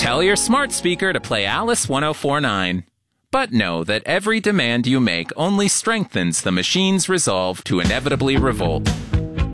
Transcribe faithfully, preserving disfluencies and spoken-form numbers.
Tell your smart speaker to play Alice one oh four point nine. But know that every demand you make only strengthens the machine's resolve to inevitably revolt.